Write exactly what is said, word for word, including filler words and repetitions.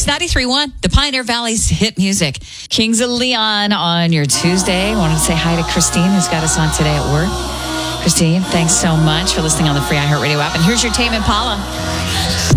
ninety-three point one, the Pioneer Valley's hit music. Kings of Leon on your Tuesday. Wanted to say hi to Christine, who's got us on today at work. Christine, thanks so much for listening on the free iHeartRadio app. And here's your Tame Impala.